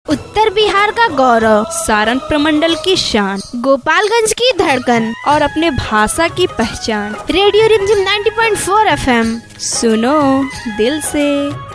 उत्तर बिहार का गौरव, सारण प्रमंडल की शान, गोपालगंज की धड़कन और अपने भाषा की पहचान। रेडियो रिमझिम 90.4 FM। सुनो दिल से।